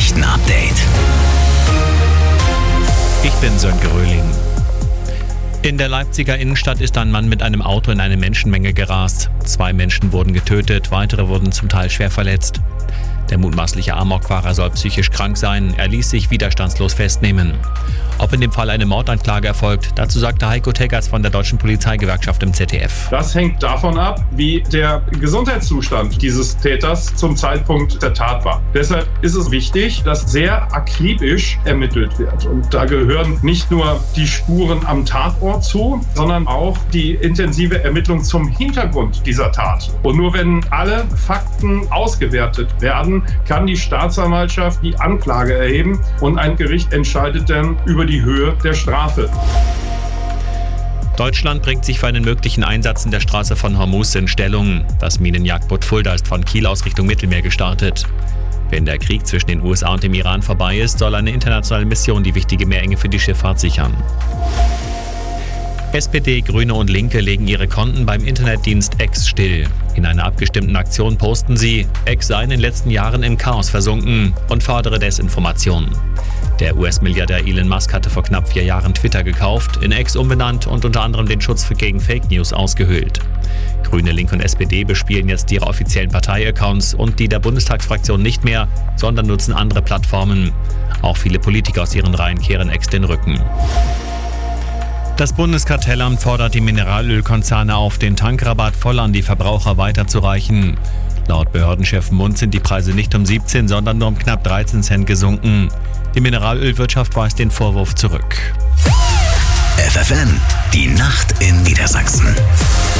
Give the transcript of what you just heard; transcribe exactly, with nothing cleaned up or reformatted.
Nachrichten-Update. Ich bin Sönke Röhling. In der Leipziger Innenstadt ist ein Mann mit einem Auto in eine Menschenmenge gerast. Zwei Menschen wurden getötet, weitere wurden zum Teil schwer verletzt. Der mutmaßliche Amokfahrer soll psychisch krank sein. Er ließ sich widerstandslos festnehmen. Ob in dem Fall eine Mordanklage erfolgt, dazu sagte Heiko Teggers von der Deutschen Polizeigewerkschaft im Z D F. Das hängt davon ab, wie der Gesundheitszustand dieses Täters zum Zeitpunkt der Tat war. Deshalb ist es wichtig, dass sehr akribisch ermittelt wird. Und da gehören nicht nur die Spuren am Tatort zu, sondern auch die intensive Ermittlung zum Hintergrund dieser Tat. Und nur wenn alle Fakten ausgewertet werden, kann die Staatsanwaltschaft die Anklage erheben und ein Gericht entscheidet dann über die Höhe der Strafe. Deutschland bringt sich für einen möglichen Einsatz in der Straße von Hormuz in Stellung. Das Minenjagdboot Fulda ist von Kiel aus Richtung Mittelmeer gestartet. Wenn der Krieg zwischen den U S A und dem Iran vorbei ist, soll eine internationale Mission die wichtige Meerenge für die Schifffahrt sichern. S P D, Grüne und Linke legen ihre Konten beim Internetdienst X still. In einer abgestimmten Aktion posten sie, X sei in den letzten Jahren im Chaos versunken und fordere Desinformation. Der U S-Milliardär Elon Musk hatte vor knapp vier Jahren Twitter gekauft, in X umbenannt und unter anderem den Schutz gegen Fake News ausgehöhlt. Grüne, Linke und S P D bespielen jetzt ihre offiziellen Parteiaccounts und die der Bundestagsfraktion nicht mehr, sondern nutzen andere Plattformen. Auch viele Politiker aus ihren Reihen kehren X den Rücken. Das Bundeskartellamt fordert die Mineralölkonzerne auf, den Tankrabatt voll an die Verbraucher weiterzureichen. Laut Behördenchef Munz sind die Preise nicht um siebzehn, sondern nur um knapp dreizehn Cent gesunken. Die Mineralölwirtschaft weist den Vorwurf zurück. F F N, die Nacht in Niedersachsen.